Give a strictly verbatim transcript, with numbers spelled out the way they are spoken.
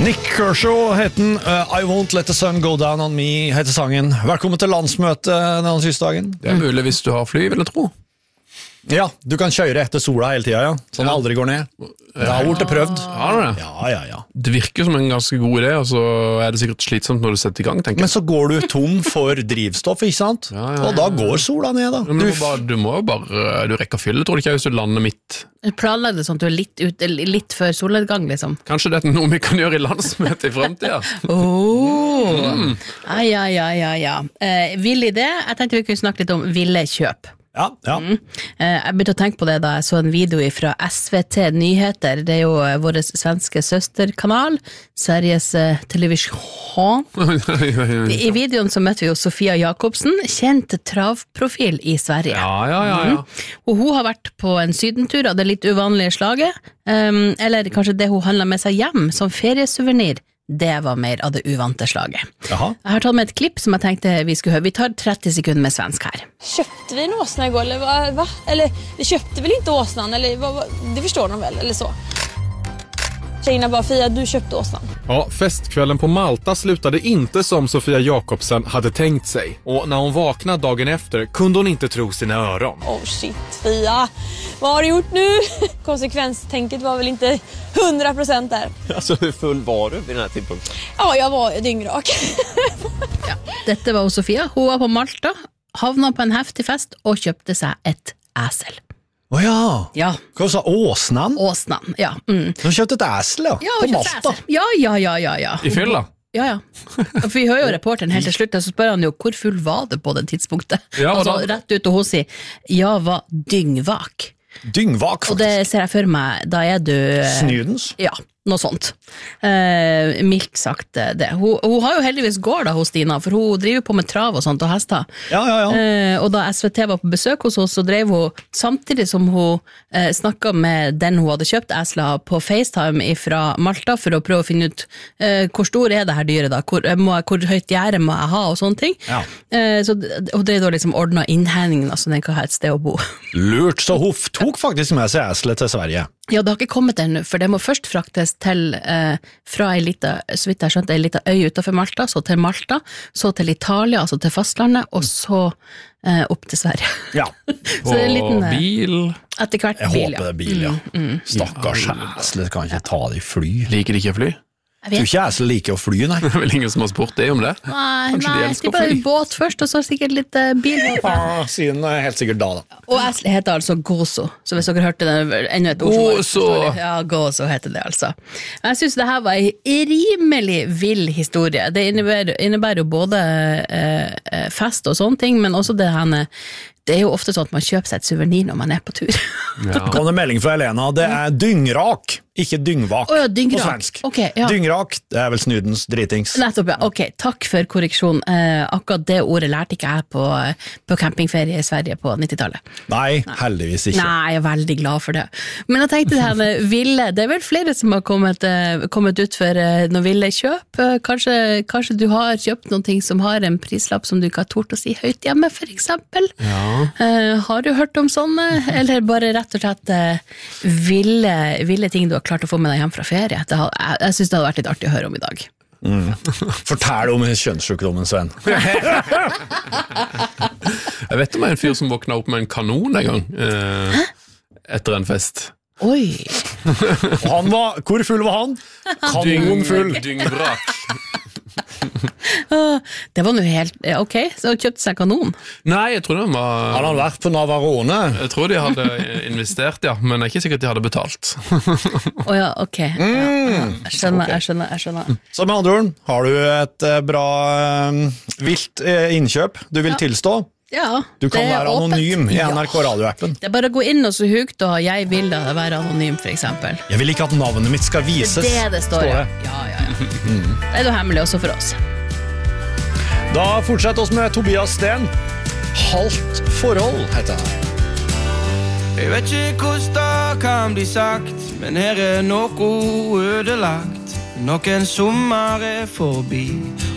Nick Kershaw heter den. Uh, I Won't Let the Sun Go Down On Me heter sangen. Velkommen til landsmøte denne sysdagen. Det er mulig hvis du har fly, vil jeg tro. Ja, du kan kjøre etter sola hele tiden, ja. Så den aldri går ned. Det har vært prøvd. Ja, det. Ja, ja, ja. Det virker som en ganske god idé, og så er det sikkert slitsomt når du setter i gang, tenker jeg. Men så går du tom for drivstoff, ikke sant? Ja, ja, ja. Og da går sola ned, da. Men du, bare, du må jo bare, du rekker fylle, tror du ikke, hvis du lander midt. Planlegg det sånn at du er litt, ut, litt før solnedgang, liksom. Kanskje det er noe vi kan gjøre i landsmøtet i fremtiden? Åh, mm. ah, ja, ja, ja, ja. Eh, vill idé, jeg tenkte vi kunne snakke litt om ville kjøp. Ja, ja. Mm. Jeg begynte å tenke på det da jeg så en video fra S V T Nyheter. Det er jo vår svenske søsterkanal, Sveriges uh, televisjon. I videoen så møtte vi jo Sofia Jakobsen, kjent travprofil i Sverige. Ja, ja, ja, ja. Mm. Og hun har vært på en sydentur av det litt uvanlige slaget, um, eller kanskje det hun handlet med seg hjem som feriesuvenir. Det var mer av det uvante slaget. Jaha. Jeg har tatt med et klipp som jeg tenkte vi skulle høre. Vi tar trettio sekunder med svensk her. Köpte vi en åsna igår eller va? va? Eller det köpte väl inte åsnan eller va, va? Det förstår de väl eller så. Tjejerna bara, Fia, du köpte åsnan. Ja, festkvällen på Malta slutade inte som Sofia Jakobsen hade tänkt sig. Och när hon vaknade dagen efter kunde hon inte tro sina öron. Oh shit, Fia. Vad har du gjort nu? Konsekvenstänket var väl inte hundra procent där. Alltså hur full var du vid den här tidpunkten? Ja, jag var dyngrak. Ja, dette var Sofia. Hun var på Malta, havna på en heftig fest og kjøpte seg et æsel. Å ja. Ja. Hva sa åsnan? Åsnan, ja. Mm. Du har kjøpt et æsel, ja. Ja, på hun kjøpte Malta. æsel. Ja, ja, ja, ja, ja. I fylla? Ja, ja. For vi hører jo reporteren helt til slutt, så spør han jo, hvor full var du på det tidspunktet? Ja, og så da- rett ut, og hun sier, ja, var dyngvak. Dyngvak, Og det faktisk. ser jeg for meg, da er du... Snydens. Ja, noe sånt. Eh, mildt sagt eh, det. Hun, hun har jo heldigvis gård da hos Stina, for hun driver på med trav og sånt, og hester. Ja, ja, ja. Eh, og da S V T var på besøk hos oss, så drev hun, samtidig som hun eh, snakket med den hun hadde kjøpt esla på FaceTime fra Malta, for å prøve å finne ut eh, hvor stor er det her dyret da, hvor, eh, må jeg, hvor høyt gjerde må jeg ha, og sånne ting. Ja. Eh, så d- hun drev da liksom ordnet innhegningen, altså den kan ha et sted å bo. Lurt, så hun f- tok faktisk med seg æselet til Sverige. Ja, det har ikke kommet ennå, for det må først fraktes til, eh, fra ei lita, så vidt jeg skjønte, ei lita øy utenfor Malta, så til Malta, så til Italia, altså til fastlandet, og så eh, opp til Sverige. Ja. Så det er en liten, Og eh, bil. etter hvert Jeg bil, håper det er bil, ja. Stakkars æselet kan ikke ta det i fly. Liker de ikke fly? Jeg Tror vet. ikke æselet liker å fly, nei. Det er vel ingen som har spurt det om det? Nei, Kanskje de nei, elsker skal bare fly? båt først, og så sikkert litt eh, bil. Ah, siden det er helt sikkert da, da. Og eslet heter altså Gozo, så hvis dere hørte det, ennå et ord som var Gozo. uforståelig. Ja, Gozo heter det altså. Jeg synes det her var en rimelig vill historie. Det innebærer, innebærer jo både eh, eh, fest og sånne ting, men også det her, det er jo ofte sånn at man kjøper seg et souvenir når man er på tur. Ja. Kom det melding fra Elena, det er dyngrak, ikke dyngvak Å ja, dyngrak. på svensk. Ok, ja. Dyngrak, det er vel snydens dritings. Nettopp, ja. Ok, takk for korreksjon. Eh, akkurat det ordet lærte ikke jeg på, på campingferie i Sverige på nittitallet. Nei, heldigvis ikke. Nei, jeg er veldig glad for det. Men jeg tenkte det her med ville, det er vel flere som har kommet, eh, kommet ut for eh, noe ville kjøp. Eh, Kanskje, kanskje du har kjøpt noen ting som har en prislapp som du ikke har tort å si høyt hjemme, for eksempel. Ja. Eh, har du hørt om sånne, eller bare rett og slett eh, ville, ville ting du har klart å få med deg hjem fra ferie? Det har, jeg jeg synes det hadde vært litt artig å høre om i dag. Fortell om kjønnssykdommen, Sven. Jeg vet om en fyr som våkna opp med en kanon en gang, eh, etter en fest. Oi! Og han var, hvor full var han? Kanonfull. Dyngvrak. Det var noe helt, eh, ok, så han kjøpte seg kanon. Nei, jeg tror den var... Han hadde vært på Navarone. Jeg tror de hadde investert, ja, men det er ikke sikkert de hadde betalt. Åja, ok. Ja, ja. Jeg skjønner, jeg skjønner, jeg skjønner. Så med andre ord, har du et eh, bra eh, vilt eh, innkjøp du vil tilstå? Ja, Du kan det er være åpent. anonym i Ja. N R K radioappen. Det er bare å gå inn og så hukt og jeg vil da være anonym, for eksempel. Jeg vil ikke at navnet mitt skal vises. Det er det det står, ja. det. Ja, ja, ja. Det er jo hemmelig også for oss. Da fortsetter oss med Tobias Sten. Halvt forhold heter han. Jeg vet ikke hvordan det kan bli sagt, men her er noe ødelagt. Noen sommer er forbi.